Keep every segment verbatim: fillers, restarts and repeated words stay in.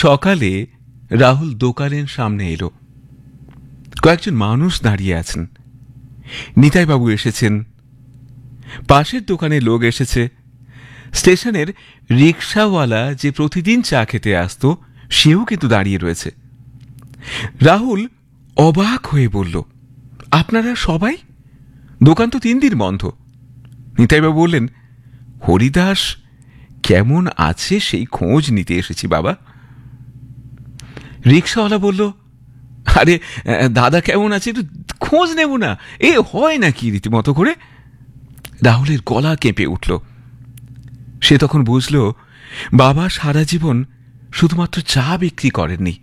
সকালে রাহুল দোকানের সামনে এলো। কয়েকজন মানুষ দাঁড়িয়ে আছেন। নিতাইবাবু এসেছেন, পাশের দোকানে লোক এসেছে, স্টেশনের রিক্সাওয়ালা যে প্রতিদিন চা খেতে আসত সেও কিন্তু দাঁড়িয়ে রয়েছে। রাহুল অবাক হয়ে বলল, আপনারা সবাই? দোকান তো তিন দিন বন্ধ। নিতাইবাবু বললেন, হরিদাস কেমন আছে সেই খোঁজ নিতে এসেছি বাবা। রিক্সাওয়ালা বলল, আরে দাদা কেমন আছে একটু খোঁজ নেব না, এ হয় নাকি রীতিমতো করে? রাহুলের গলা কেঁপে উঠল। সে তখন বুঝল বাবা সারা জীবন শুধুমাত্র চা বিক্রি করেননি,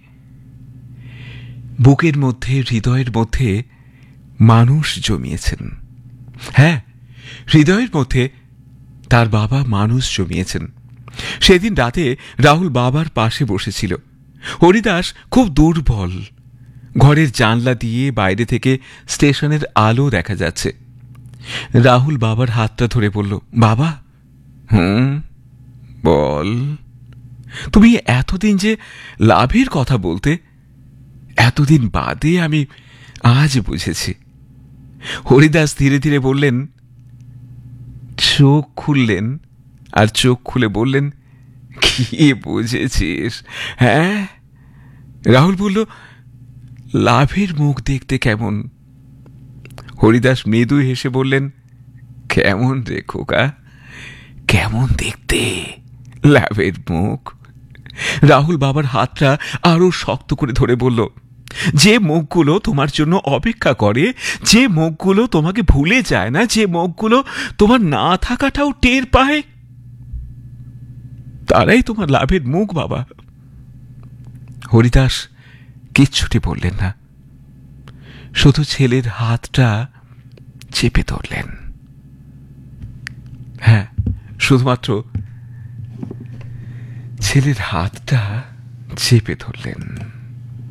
বুকের মধ্যে হৃদয়ের মধ্যে মানুষ জমিয়েছেন। হ্যাঁ, হৃদয়ের মধ্যে তার বাবা মানুষ জমিয়েছেন। সেদিন রাতে রাহুল বাবার পাশে বসেছিল। হরিদাস খুব দুর্বল। ঘরের জানলা দিয়ে বাইরে থেকে স্টেশনের আলো দেখা যাচ্ছে। রাহুল বাবার হাতটা ধরে বলল, বাবা। হুম বল। তুমি এতদিন যে লাভের কথা বলতে, এতদিন বাদে আমি আজ বুঝেছি। হরিদাস ধীরে ধীরে বললেন, চোখ খুললেন আর চোখ খুলে বললেন, কি বুঝেছিস? হ্যাঁ? রাহুল বলল, লাভের মুখ দেখতে কেমন? হরিদাস মৃদু হেসে বললেন, কেমন রে খোকা, কেমন দেখতে লাভের মুখ? রাহুল বাবার হাতটা আরো শক্ত করে ধরে বলল, যে মুখগুলো তোমার জন্য অপেক্ষা করে, যে মুখগুলো তোমাকে ভুলে যায় না, যে মুখগুলো তোমার না থাকাটাও টের পায়, তারাই তোমার লাভের মুখ বাবা। হরিদাস কিচ্ছুটি বললেন না, শুধু ছেলের হাতটা চেপে ধরলেন। হ্যাঁ, শুধুমাত্র ছেলের হাতটা চেপে ধরলেন।